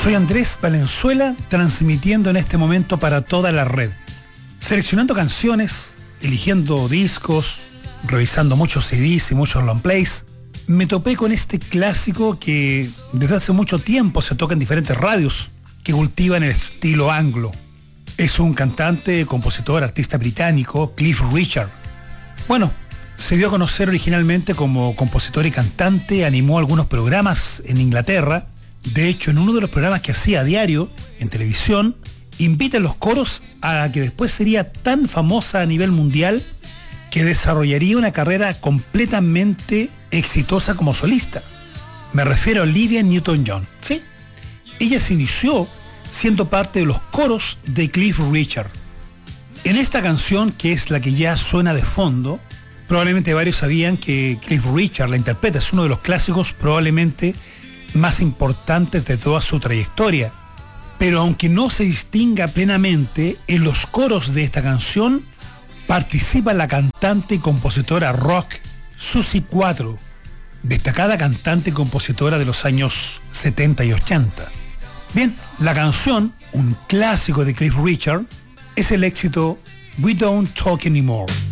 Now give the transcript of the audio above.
Soy Andrés Valenzuela, transmitiendo en este momento para toda la red. Seleccionando canciones, eligiendo discos, revisando muchos CDs y muchos long plays, me topé con este clásico que desde hace mucho tiempo se toca en diferentes radios, que cultivan el estilo anglo. Es un cantante, compositor, artista británico, Cliff Richard. Bueno, se dio a conocer originalmente como compositor y cantante, animó algunos programas en Inglaterra. De hecho, en uno de los programas que hacía a diario en televisión, invita a los coros a que después sería tan famosa a nivel mundial que desarrollaría una carrera completamente exitosa como solista. Me refiero a Olivia Newton-John, ¿sí? Ella se inició siendo parte de los coros de Cliff Richard. En esta canción, que es la que ya suena de fondo, probablemente varios sabían que Cliff Richard la interpreta, es uno de los clásicos probablemente más importantes de toda su trayectoria. Pero aunque no se distinga plenamente, en los coros de esta canción participa la cantante y compositora rock Suzy Quatro, destacada cantante y compositora de los años 70 y 80. Bien, la canción, un clásico de Cliff Richard, es el éxito We Don't Talk Anymore.